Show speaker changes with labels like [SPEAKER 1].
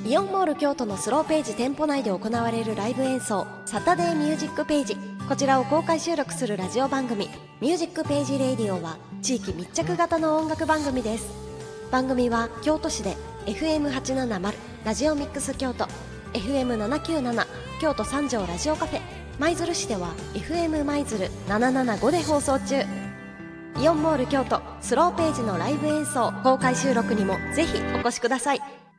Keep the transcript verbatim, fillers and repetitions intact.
[SPEAKER 1] イオンモール京都のスローページ店舗内で行われるライブ演奏、サタデーミュージックページ。こちらを公開収録するラジオ番組ミュージックページレイディオは地域密着型の音楽番組です。番組は京都市で エフエムはちななまる ラジオミックス京都、 エフエムななきゅうなな 京都三条ラジオカフェ、舞鶴市では エフエム 舞鶴ななななごで放送中。イオンモール京都スローページのライブ演奏公開収録にもぜひお越しください。